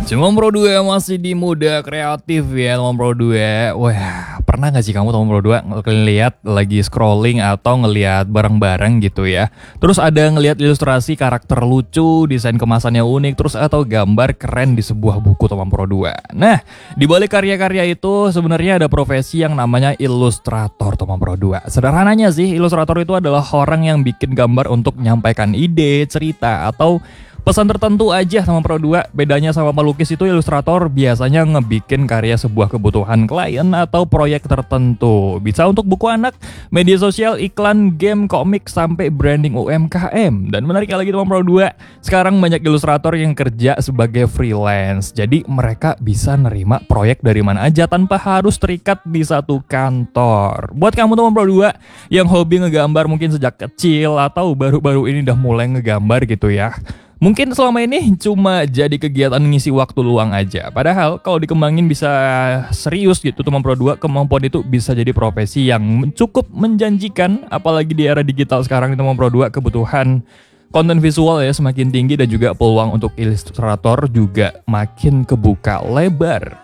Cuma Pro 2 masih di muda kreatif ya teman Pro 2. Wah, pernah gak sih kamu teman Pro 2 ngeliat lagi scrolling atau ngeliat barang-barang gitu ya. Terus ada ngeliat ilustrasi karakter lucu, desain kemasannya unik, terus atau gambar keren di sebuah buku teman Pro 2. Nah, di balik karya-karya itu sebenarnya ada profesi yang namanya ilustrator teman Pro 2. Sederhananya sih, ilustrator itu adalah orang yang bikin gambar untuk menyampaikan ide, cerita, atau pesan tertentu aja sama Pro 2. Bedanya sama pelukis itu ilustrator biasanya ngebikin karya sebuah kebutuhan klien atau proyek tertentu. Bisa untuk buku anak, media sosial, iklan, game, komik, sampai branding UMKM. Dan menariknya lagi teman Pro 2, sekarang banyak ilustrator yang kerja sebagai freelance. Jadi mereka bisa nerima proyek dari mana aja tanpa harus terikat di satu kantor. Buat kamu teman Pro 2 yang hobi ngegambar mungkin sejak kecil atau baru-baru ini udah mulai ngegambar gitu ya. Mungkin selama ini cuma jadi kegiatan ngisi waktu luang aja. Padahal kalau dikembangin bisa serius gitu teman Pro 2, kemampuan itu bisa jadi profesi yang cukup menjanjikan. Apalagi di era digital sekarang teman Pro 2, kebutuhan konten visual ya semakin tinggi dan juga peluang untuk ilustrator juga makin kebuka lebar.